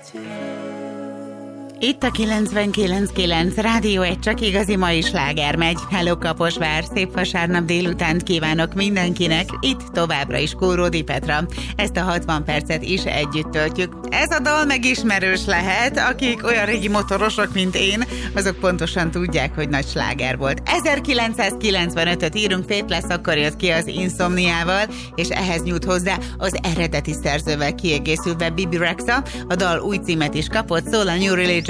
Itt a 99.9 Rádió egy csak igazi mai sláger megy. Hello Kaposvár, szép vasárnap délutánt kívánok mindenkinek. Itt továbbra is Kóródi Petra. Ezt a 60 percet is együtt töltjük. Ez a dal megismerős lehet, akik olyan régi motorosok, mint én, azok pontosan tudják, hogy nagy sláger volt. 1995-öt írunk, Fét lesz, akkor jött ki az Insomniával, és ehhez nyújt hozzá az eredeti szerzővel kiegészülve Bibi Rexha. A dal új címet is kapott, szól a New Religion